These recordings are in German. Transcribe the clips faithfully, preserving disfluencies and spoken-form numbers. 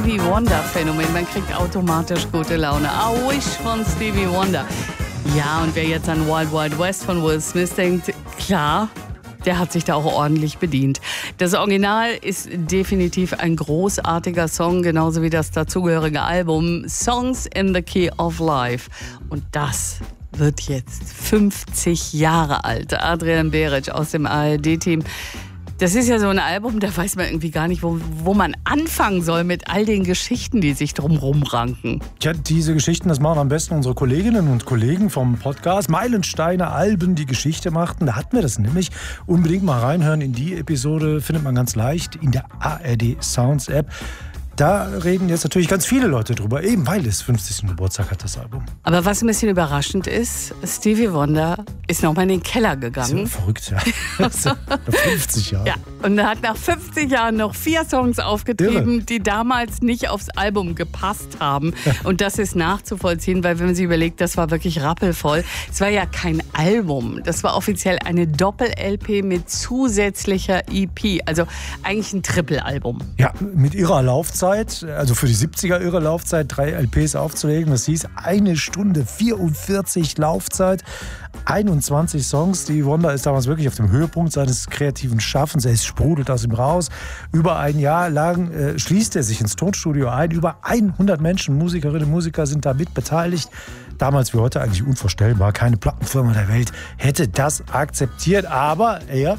Stevie Wonder-Phänomen. Man kriegt automatisch gute Laune. I Wish von Stevie Wonder. Ja, und wer jetzt an Wild Wild West von Will Smith denkt, klar, der hat sich da auch ordentlich bedient. Das Original ist definitiv ein großartiger Song, genauso wie das dazugehörige Album Songs in the Key of Life. Und das wird jetzt fünfzig Jahre alt. Adrian Beric aus dem A R D-Team. Das ist ja so ein Album, da weiß man irgendwie gar nicht, wo, wo man anfangen soll mit all den Geschichten, die sich drumherum ranken. Tja, diese Geschichten, das machen am besten unsere Kolleginnen und Kollegen vom Podcast Meilensteine Alben, die Geschichte machten. Da hatten wir das nämlich. Unbedingt mal reinhören in die Episode, findet man ganz leicht in der A R D Sounds App. Da reden jetzt natürlich ganz viele Leute drüber, eben weil es fünfzigsten Geburtstag hat, das Album. Aber was ein bisschen überraschend ist, Stevie Wonder ist nochmal in den Keller gegangen. Das ist ja verrückt, ja. Nach fünfzig Jahren. Ja, und er hat nach fünfzig Jahren noch vier Songs aufgetrieben, Irre. die damals nicht aufs Album gepasst haben. Und das ist nachzuvollziehen, weil wenn man sich überlegt, das war wirklich rappelvoll. Es war ja kein Album, das war offiziell eine Doppel-L P mit zusätzlicher E P. Also eigentlich ein Triple-Album. Ja, mit ihrer Laufzeit. Also für die siebziger ihre Laufzeit, drei L Ps aufzulegen. Das hieß eine Stunde vierundvierzig Laufzeit, einundzwanzig Songs. Die Wonder ist damals wirklich auf dem Höhepunkt seines kreativen Schaffens. Es sprudelt aus ihm raus. Über ein Jahr lang äh, schließt er sich ins Tonstudio ein. Über hundert Menschen, Musikerinnen und Musiker sind da mit beteiligt. Damals wie heute eigentlich unvorstellbar. Keine Plattenfirma der Welt hätte das akzeptiert. Aber er...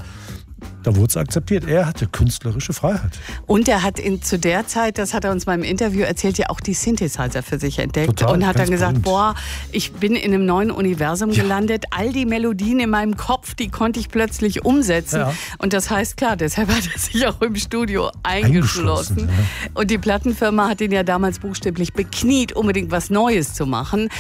Da wurde es akzeptiert. Er hatte künstlerische Freiheit. Und er hat in, zu der Zeit, das hat er uns mal im Interview erzählt, ja auch die Synthesizer für sich entdeckt. Total, und hat dann gesagt, berühmt. boah, ich bin in einem neuen Universum ja. gelandet. All die Melodien in meinem Kopf, die konnte ich plötzlich umsetzen. Ja. Und das heißt, klar, deshalb hat er sich auch im Studio eingeschlossen. eingeschlossen ja. Und die Plattenfirma hat ihn ja damals buchstäblich bekniet, unbedingt was Neues zu machen.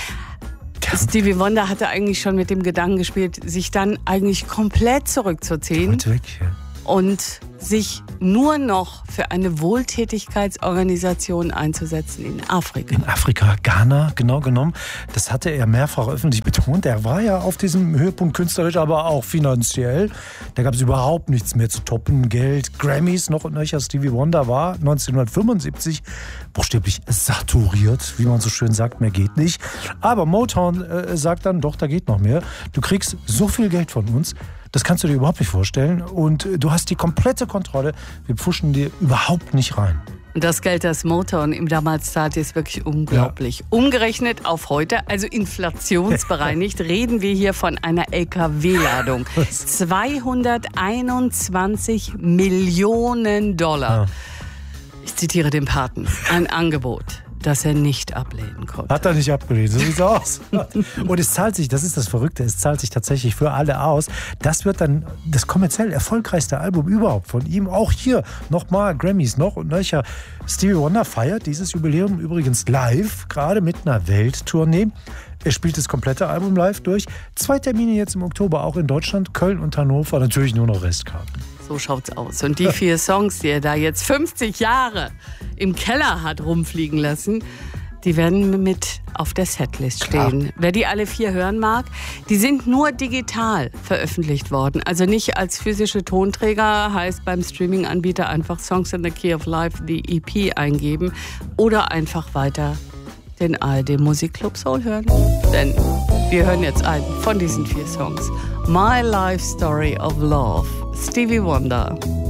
Stevie Wonder hatte eigentlich schon mit dem Gedanken gespielt, sich dann eigentlich komplett zurückzuziehen weg, ja. und sich nur noch für eine Wohltätigkeitsorganisation einzusetzen in Afrika. In Afrika, Ghana, genau genommen. Das hatte er mehrfach öffentlich betont. Er war ja auf diesem Höhepunkt künstlerisch, aber auch finanziell. Da gab es überhaupt nichts mehr zu toppen. Geld, Grammys, noch und nöcher. Stevie Wonder war neunzehnhundertfünfundsiebzig buchstäblich saturiert, wie man so schön sagt, mehr geht nicht. Aber Motown äh, sagt dann, doch, da geht noch mehr. Du kriegst so viel Geld von uns, das kannst du dir überhaupt nicht vorstellen. Und du hast die komplette Kontrolle. Wir pfuschen dir überhaupt nicht rein. Das Geld, das Motown im damals zahlte, ist wirklich unglaublich. Ja. Umgerechnet auf heute, also inflationsbereinigt, reden wir hier von einer L K W-Ladung. zweihunderteinundzwanzig Millionen Dollar. Ja. Ich zitiere den Paten. Ein Angebot, das er nicht ablehnen konnte. Hat er nicht abgelehnt, so sieht's aus. Und es zahlt sich, das ist das Verrückte, es zahlt sich tatsächlich für alle aus. Das wird dann das kommerziell erfolgreichste Album überhaupt von ihm. Auch hier nochmal Grammys, noch und nöcher. Stevie Wonder feiert dieses Jubiläum übrigens live, gerade mit einer Welttournee. Er spielt das komplette Album live durch. Zwei Termine jetzt im Oktober, auch in Deutschland, Köln und Hannover. Natürlich nur noch Restkarten. So schaut's aus. Und die vier Songs, die er da jetzt fünfzig Jahre im Keller hat rumfliegen lassen, die werden mit auf der Setlist stehen. Klar. Wer die alle vier hören mag, die sind nur digital veröffentlicht worden. Also nicht als physische Tonträger, heißt beim Streaming-Anbieter einfach Songs in the Key of Life, die E P eingeben oder einfach weiter den A R D Musikclub Soul hören. Denn wir hören jetzt einen von diesen vier Songs. My Life Story of Love, Stevie Wonder.